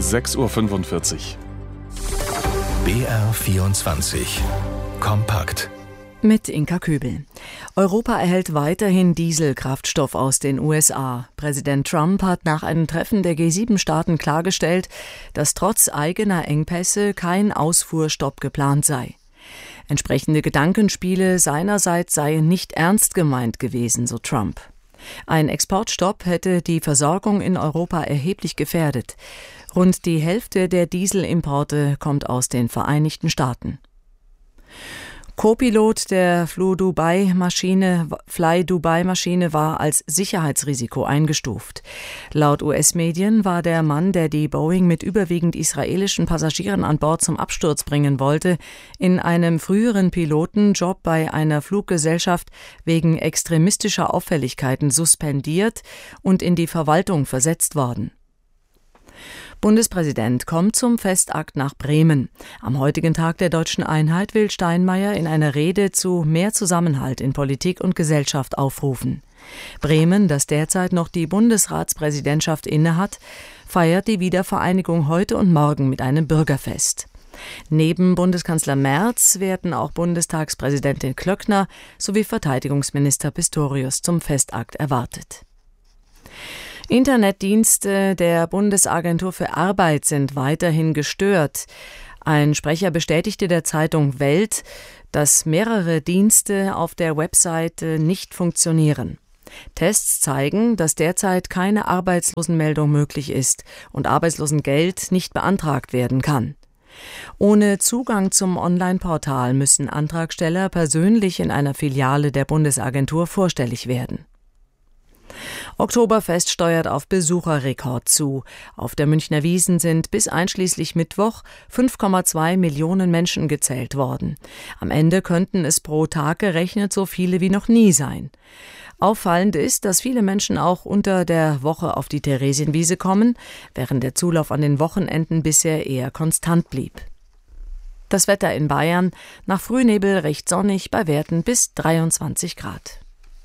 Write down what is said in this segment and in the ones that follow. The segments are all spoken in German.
6:45 Uhr. BR24 Kompakt. Mit Inka Köbel. Europa erhält weiterhin Dieselkraftstoff aus den USA. Präsident Trump hat nach einem Treffen der G7-Staaten klargestellt, dass trotz eigener Engpässe kein Ausfuhrstopp geplant sei. Entsprechende Gedankenspiele seinerseits seien nicht ernst gemeint gewesen, so Trump. Ein Exportstopp hätte die Versorgung in Europa erheblich gefährdet. Rund die Hälfte der Dieselimporte kommt aus den Vereinigten Staaten. Co-Pilot der Fly Dubai-Maschine war als Sicherheitsrisiko eingestuft. Laut US-Medien war der Mann, der die Boeing mit überwiegend israelischen Passagieren an Bord zum Absturz bringen wollte, in einem früheren Pilotenjob bei einer Fluggesellschaft wegen extremistischer Auffälligkeiten suspendiert und in die Verwaltung versetzt worden. Bundespräsident kommt zum Festakt nach Bremen. Am heutigen Tag der Deutschen Einheit will Steinmeier in einer Rede zu mehr Zusammenhalt in Politik und Gesellschaft aufrufen. Bremen, das derzeit noch die Bundesratspräsidentschaft innehat, feiert die Wiedervereinigung heute und morgen mit einem Bürgerfest. Neben Bundeskanzler Merz werden auch Bundestagspräsidentin Klöckner sowie Verteidigungsminister Pistorius zum Festakt erwartet. Internetdienste der Bundesagentur für Arbeit sind weiterhin gestört. Ein Sprecher bestätigte der Zeitung Welt, dass mehrere Dienste auf der Webseite nicht funktionieren. Tests zeigen, dass derzeit keine Arbeitslosenmeldung möglich ist und Arbeitslosengeld nicht beantragt werden kann. Ohne Zugang zum Online-Portal müssen Antragsteller persönlich in einer Filiale der Bundesagentur vorstellig werden. Oktoberfest steuert auf Besucherrekord zu. Auf der Münchner Wiesn sind bis einschließlich Mittwoch 5,2 Millionen Menschen gezählt worden. Am Ende könnten es pro Tag gerechnet so viele wie noch nie sein. Auffallend ist, dass viele Menschen auch unter der Woche auf die Theresienwiese kommen, während der Zulauf an den Wochenenden bisher eher konstant blieb. Das Wetter in Bayern: nach Frühnebel recht sonnig, bei Werten bis 23 Grad.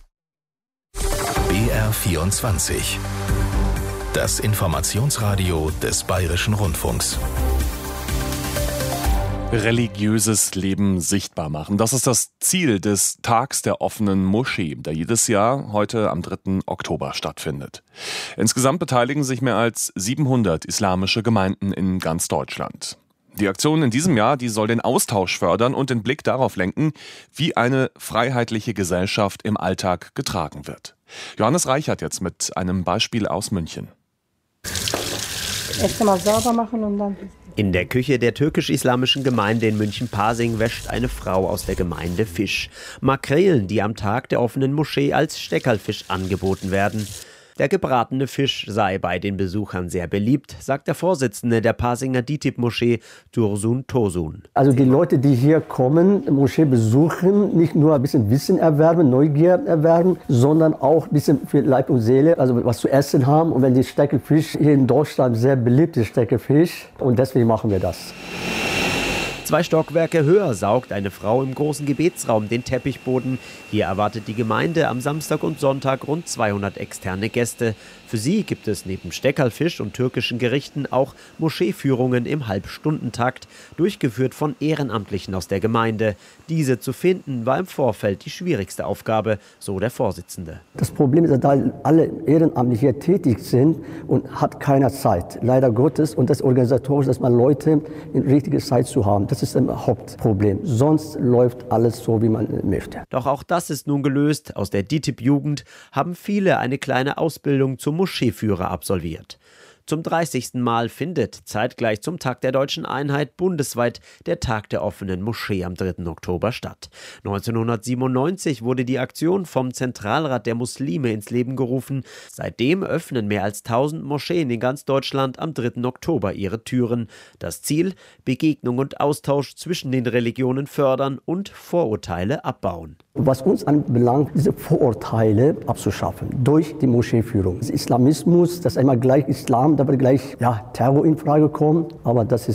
BR24 Das Informationsradio des Bayerischen Rundfunks. Religiöses Leben sichtbar machen. Das ist das Ziel des Tags der offenen Moschee, der jedes Jahr heute am 3. Oktober stattfindet. Insgesamt beteiligen sich mehr als 700 islamische Gemeinden in ganz Deutschland. Die Aktion in diesem Jahr, die soll den Austausch fördern und den Blick darauf lenken, wie eine freiheitliche Gesellschaft im Alltag getragen wird. Johannes Reichert jetzt mit einem Beispiel aus München. Erst einmal sauber machen und dann... In der Küche der türkisch-islamischen Gemeinde in München-Pasing wäscht eine Frau aus der Gemeinde Fisch. Makrelen, die am Tag der offenen Moschee als Steckerlfisch angeboten werden. Der gebratene Fisch sei bei den Besuchern sehr beliebt, sagt der Vorsitzende der Pasinger DİTİB-Moschee, Dursun Tosun. Also die Leute, die hier kommen, Moschee besuchen, nicht nur ein bisschen Wissen erwerben, Neugier erwerben, sondern auch ein bisschen für Leib und Seele, also was zu essen haben. Und wenn die Steckerlfisch hier in Deutschland sehr beliebt ist, Steckerlfisch, und deswegen machen wir das. 2 Stockwerke höher saugt eine Frau im großen Gebetsraum den Teppichboden. Hier erwartet die Gemeinde am Samstag und Sonntag rund 200 externe Gäste. Für sie gibt es neben Steckerlfisch und türkischen Gerichten auch Moscheeführungen im Halbstundentakt, durchgeführt von Ehrenamtlichen aus der Gemeinde. Diese zu finden, war im Vorfeld die schwierigste Aufgabe, so der Vorsitzende. Das Problem ist, dass alle ehrenamtlich hier tätig sind und hat keiner Zeit, leider Gottes. Und das organisatorisch, dass man Leute in richtiger Zeit zu haben, das ist ein Hauptproblem. Sonst läuft alles so, wie man möchte. Doch auch das ist nun gelöst. Aus der DİTİB-Jugend haben viele eine kleine Ausbildung zum Moscheeführer absolviert. Zum 30. Mal findet zeitgleich zum Tag der Deutschen Einheit bundesweit der Tag der offenen Moschee am 3. Oktober statt. 1997 wurde die Aktion vom Zentralrat der Muslime ins Leben gerufen. Seitdem öffnen mehr als 1000 Moscheen in ganz Deutschland am 3. Oktober ihre Türen. Das Ziel: Begegnung und Austausch zwischen den Religionen fördern und Vorurteile abbauen. Was uns anbelangt, diese Vorurteile abzuschaffen durch die Moscheeführung. Islamismus, dass einmal gleich Islam, da wird gleich Terror in Frage kommen, aber das ist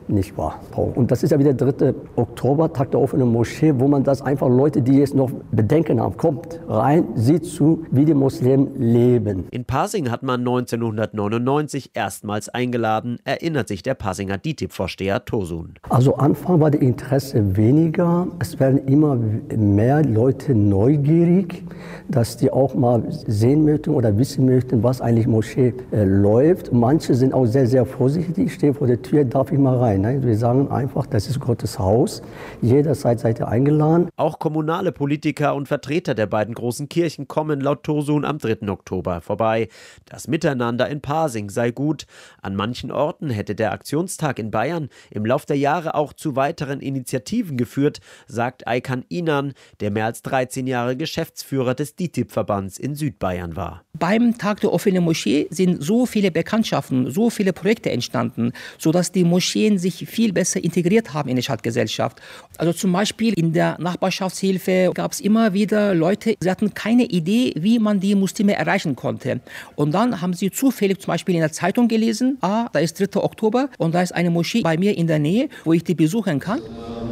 nicht wahr. Und das ist ja wieder der 3. Oktober, Tag der offenen Moschee, wo man das einfach Leute, die jetzt noch Bedenken haben, kommt rein, sieht zu, wie die Muslimen leben. In Pasing hat man 1999 erstmals eingeladen, erinnert sich der Pasinger DİTİB-Vorsteher Tosun. Also Anfang war das Interesse weniger. Es werden immer mehr Leute neugierig, dass die auch mal sehen möchten oder wissen möchten, was eigentlich Moschee läuft. Manche sind auch sehr, sehr vorsichtig. Ich stehe vor der Tür, darf ich mal rein? Nein, wir sagen einfach, das ist Gottes Haus. Jederzeit seid ihr eingeladen. Auch kommunale Politiker und Vertreter der beiden großen Kirchen kommen laut Tosun am 3. Oktober vorbei. Das Miteinander in Pasing sei gut. An manchen Orten hätte der Aktionstag in Bayern im Lauf der Jahre auch zu weiteren Initiativen geführt, sagt Aykan Inan, der mehr als 13 Jahre Geschäftsführer des DİTİB-Verbands in Südbayern war. Beim Tag der offenen Moschee sind so viele Bekanntschaften, so viele Projekte entstanden, sodass die Moscheen sich viel besser integriert haben in die Stadtgesellschaft. Also zum Beispiel in der Nachbarschaftshilfe gab es immer wieder Leute, sie hatten keine Idee, wie man die Muslime erreichen konnte. Und dann haben sie zufällig zum Beispiel in der Zeitung gelesen, da ist 3. Oktober und da ist eine Moschee bei mir in der Nähe, wo ich die besuchen kann.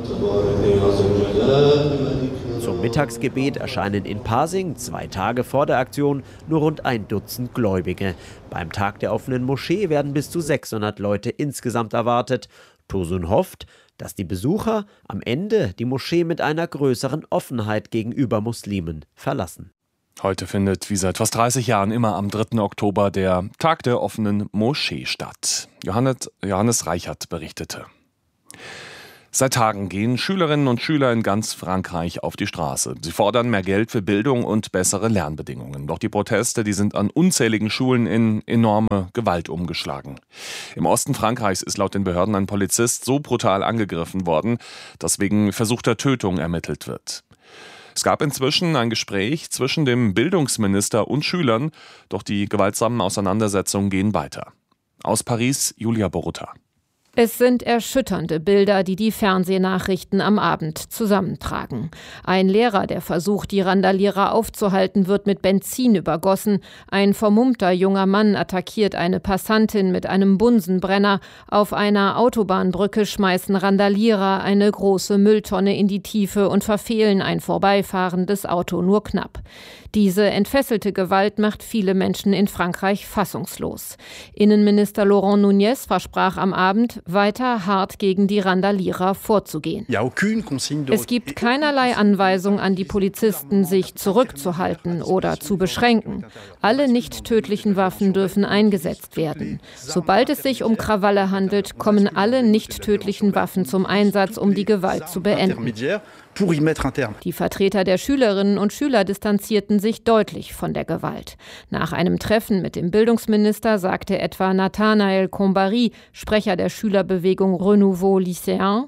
Zum Mittagsgebet erscheinen in Pasing 2 Tage vor der Aktion nur rund 1 Dutzend Gläubige. Beim Tag der offenen Moschee werden bis zu 600 Leute insgesamt erwartet. Tosun hofft, dass die Besucher am Ende die Moschee mit einer größeren Offenheit gegenüber Muslimen verlassen. Heute findet wie seit fast 30 Jahren immer am 3. Oktober der Tag der offenen Moschee statt. Johannes Reichert berichtete. Seit Tagen gehen Schülerinnen und Schüler in ganz Frankreich auf die Straße. Sie fordern mehr Geld für Bildung und bessere Lernbedingungen. Doch die Proteste, die sind an unzähligen Schulen in enorme Gewalt umgeschlagen. Im Osten Frankreichs ist laut den Behörden ein Polizist so brutal angegriffen worden, dass wegen versuchter Tötung ermittelt wird. Es gab inzwischen ein Gespräch zwischen dem Bildungsminister und Schülern, doch die gewaltsamen Auseinandersetzungen gehen weiter. Aus Paris, Julia Boruta. Es sind erschütternde Bilder, die die Fernsehnachrichten am Abend zusammentragen. Ein Lehrer, der versucht, die Randalierer aufzuhalten, wird mit Benzin übergossen. Ein vermummter junger Mann attackiert eine Passantin mit einem Bunsenbrenner. Auf einer Autobahnbrücke schmeißen Randalierer eine große Mülltonne in die Tiefe und verfehlen ein vorbeifahrendes Auto nur knapp. Diese entfesselte Gewalt macht viele Menschen in Frankreich fassungslos. Innenminister Laurent Nunez versprach am Abend, weiter hart gegen die Randalierer vorzugehen. Es gibt keinerlei Anweisung an die Polizisten, sich zurückzuhalten oder zu beschränken. Alle nicht tödlichen Waffen dürfen eingesetzt werden. Sobald es sich um Krawalle handelt, kommen alle nicht tödlichen Waffen zum Einsatz, um die Gewalt zu beenden. Die Vertreter der Schülerinnen und Schüler distanzierten sich deutlich von der Gewalt. Nach einem Treffen mit dem Bildungsminister sagte etwa Nathanaël Combary, Sprecher der Schülerbewegung Renouveau Lycéen: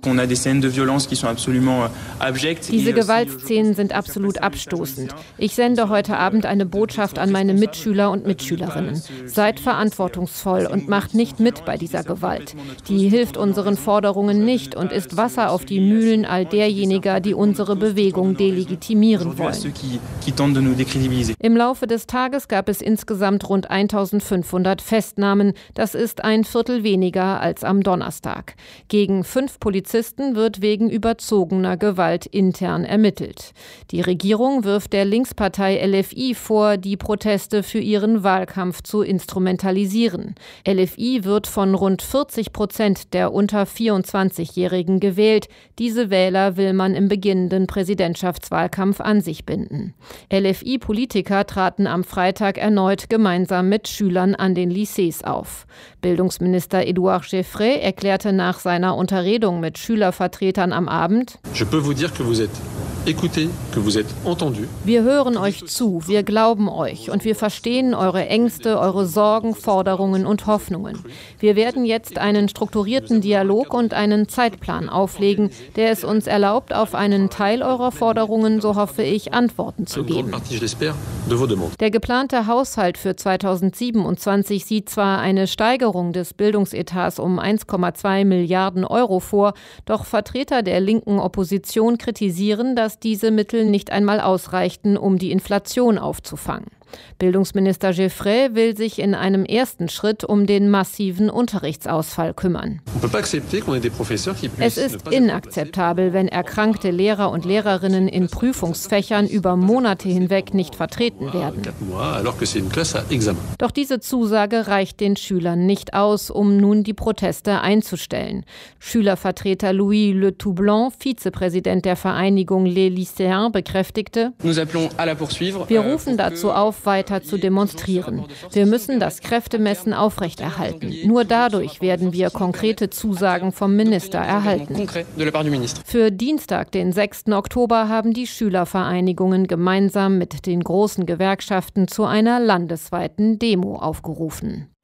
Diese Gewaltszenen sind absolut abstoßend. Ich sende heute Abend eine Botschaft an meine Mitschüler und Mitschülerinnen. Seid verantwortungsvoll und macht nicht mit bei dieser Gewalt. Die hilft unseren Forderungen nicht und ist Wasser auf die Mühlen all derjenigen, die unsere Bewegung delegitimieren wollen. Im Laufe des Tages gab es insgesamt rund 1500 Festnahmen. Das ist ein Viertel weniger als am Donnerstag. Gegen 5 Polizisten wird wegen überzogener Gewalt intern ermittelt. Die Regierung wirft der Linkspartei LFI vor, die Proteste für ihren Wahlkampf zu instrumentalisieren. LFI wird von rund 40% der unter 24-Jährigen gewählt. Diese Wähler will man im beginnenden Präsidentschaftswahlkampf an sich binden. LFI-Politiker traten am Freitag erneut gemeinsam mit Schülern an den Lycées auf. Bildungsminister Édouard Geoffrey erklärte nach seiner Unterredung mit Schülervertretern am Abend: Wir hören euch zu, wir glauben euch und wir verstehen eure Ängste, eure Sorgen, Forderungen und Hoffnungen. Wir werden jetzt einen strukturierten Dialog und einen Zeitplan auflegen, der es uns erlaubt, auf einen Teil eurer Forderungen, so hoffe ich, Antworten zu geben. Der geplante Haushalt für 2027 sieht zwar eine Steigerung des Bildungsetats um 1,2 Milliarden Euro vor, doch Vertreter der linken Opposition kritisieren, dass diese Mittel nicht einmal ausreichten, um die Inflation aufzufangen. Bildungsminister Giffray will sich in einem ersten Schritt um den massiven Unterrichtsausfall kümmern. Es ist inakzeptabel, wenn erkrankte Lehrer und Lehrerinnen in Prüfungsfächern über Monate hinweg nicht vertreten werden. Doch diese Zusage reicht den Schülern nicht aus, um nun die Proteste einzustellen. Schülervertreter Louis Le Toublon, Vizepräsident der Vereinigung Les Lycéens, bekräftigte: Wir rufen dazu auf, weiter zu demonstrieren. Wir müssen das Kräftemessen aufrechterhalten. Nur dadurch werden wir konkrete Zusagen vom Minister erhalten. Für Dienstag, den 6. Oktober, haben die Schülervereinigungen gemeinsam mit den großen Gewerkschaften zu einer landesweiten Demo aufgerufen.